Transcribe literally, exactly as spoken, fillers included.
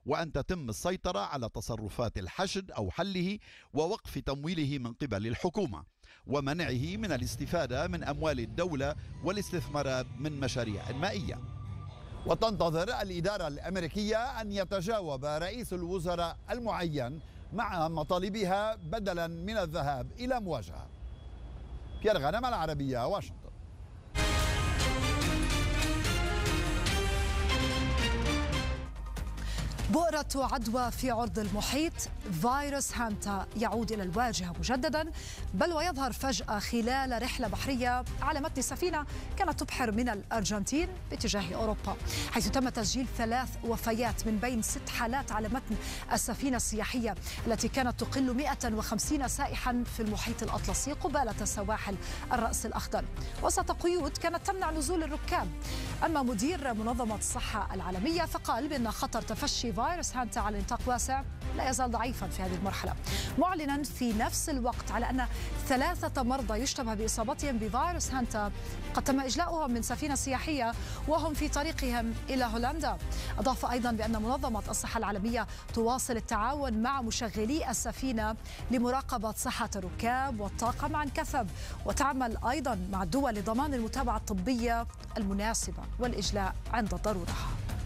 وأن تتم السيطرة على تصرفات الحشد أو حله ووقف تمويله من قبل الحكومة ومنعه من الاستفادة من أموال الدولة والاستثمارات من مشاريع مائية. وتنتظر الإدارة الأمريكية أن يتجاوب رئيس الوزراء المعين مع مطالبها بدلا من الذهاب إلى مواجهة. بيير غنم، العربية، واشنطن. بؤرة عدوى في عرض المحيط، فيروس هانتا يعود إلى الواجهة مجددا، بل ويظهر فجأة خلال رحلة بحرية على متن سفينة كانت تبحر من الأرجنتين باتجاه أوروبا، حيث تم تسجيل ثلاث وفيات من بين ست حالات على متن السفينة السياحية التي كانت تقل مئة وخمسين سائحا في المحيط الأطلسي قبالة سواحل الرأس الأخضر وسط قيود كانت تمنع نزول الركاب. أما مدير منظمة الصحة العالمية فقال بأن خطر تفشي فيروس هانتا على نطاق واسع لا يزال ضعيفا في هذه المرحلة، معلنا في نفس الوقت على أن ثلاثة مرضى يشتبه بإصابتهم بفيروس هانتا قد تم إجلاؤهم من سفينة سياحية وهم في طريقهم إلى هولندا. أضاف أيضا بأن منظمة الصحة العالمية تواصل التعاون مع مشغلي السفينة لمراقبة صحة الركاب والطاقم عن كثب، وتعمل أيضا مع الدول لضمان المتابعة الطبية المناسبة والإجلاء عند الضرورة.